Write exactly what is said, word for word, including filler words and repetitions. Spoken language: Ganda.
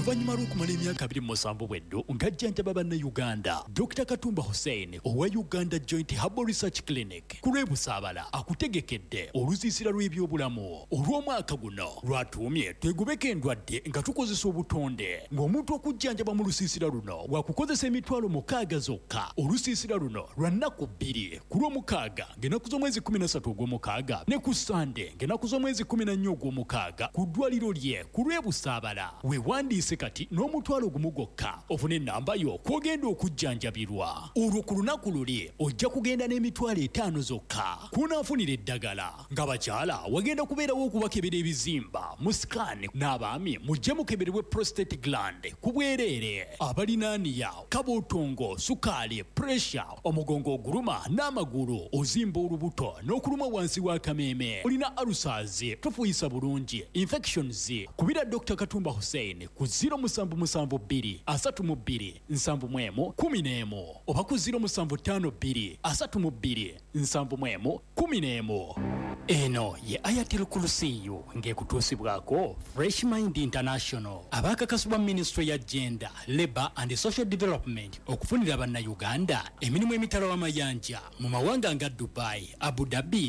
Oluvanyuma lw'okumala emyaka abiri mu musanvu bweddu ng'ajjanjaba bannayuganda, Doctor Katumba Hussein owa Uganda Joint Herbal Research Clinic ku lw'ebusaabala akutegekedde olusiisira lw'ebyobulamu olw'omwaka guno lwatuumye twegubeko endwadde nga tukozesa obutonde, ng'omuntu okujjanjaba mu lusiisira luno wakukozesa emitwalo mukaaga zokka. Olusiisira luno lwa nnaku bbiri, ku lw'omukaaga ng'ennaku z'omwezi kumi na ssatu ogw'omukaaga ne ku Sande ng'ennaku z'omwezi kumi na nnya ogw'omukaaga ku ddwaliro lye ku lw'ebusaabala. Weewandiise kati n'omutwalo gumu gwokka ofune ennamba yo kw'ogenda okujjanjabirwa. Olwo ku lunaku luli ojja kugenda n'emitwalo etaano zokka kunaafunira eddagala. Ng'abakyala wagenda kubeerawo okubakebera ebizimba mu sikaani, n'abaami mujje mukeberebwe prostate gland ku bwereere. Abalinaaniya, kabootongo, sukaali, pressure, omugongo oguluma n'amagulu, ozimba olubuto n'okuluma wansi w'akameeme, olina ulcers, tofuuyisa bulungi, infections, kubira Doctor Katumba Hussein ku zero musanvu musanvu bbiri asatu mu bbiri nsanvu mu emu kumi n'emu oba ku zero musanvu ttaano bbiri asatu mu bbiri nsanvu mu emu kumi n'emu. Eno ye Ayatel Kursiyu ng'ekutuusibwako Fresh Mind International, abaakakasibwa Ministry ya Gender, Labour and Social Development okufunira bannayuganda emirimu emitala w'amayanja mu mawanga nga Dubai, Abu Dhabi